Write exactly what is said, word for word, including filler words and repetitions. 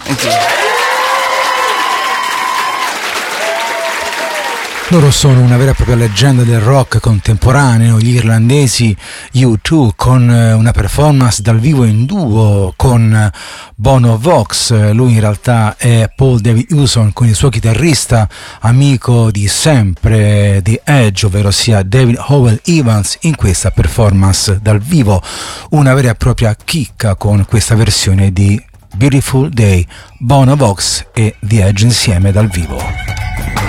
Thank you. Loro sono una vera e propria leggenda del rock contemporaneo, gli irlandesi U due, con una performance dal vivo in duo con Bono Vox. Lui in realtà è Paul David Hewson, con il suo chitarrista amico di sempre di Edge, ovvero sia David Howell Evans, in questa performance dal vivo. Una vera e propria chicca con questa versione di Beautiful Day, Bono Vox e The Edge insieme dal vivo.